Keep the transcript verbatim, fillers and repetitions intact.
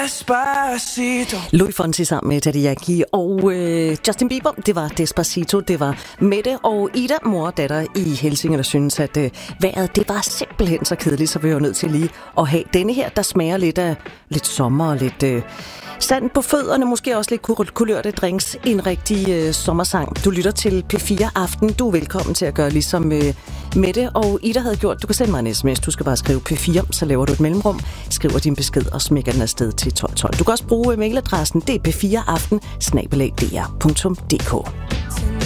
Despacito. Louis Fonsi sammen med Daddy Yankee og øh, Justin Bieber. Det var Despacito. Det var Mette og Ida, mor og datter i Helsinge, der synes, at øh, vejret det var simpelthen så kedeligt, så vi var nødt til lige at have denne her, der smager lidt af lidt sommer og lidt øh, sand på fødderne, måske også lidt kulørte drinks. En rigtig øh, sommersang. Du lytter til P fire Aften. Du er velkommen til at gøre ligesom øh, Mette og Ida havde gjort. Du kan sende mig en sms. Du skal bare skrive P fire, så laver du et mellemrum, skriver din besked og smækker den afsted til tolv tolv. Du kan også bruge mailadressen d p fire aften snabel-a d r punktum d k.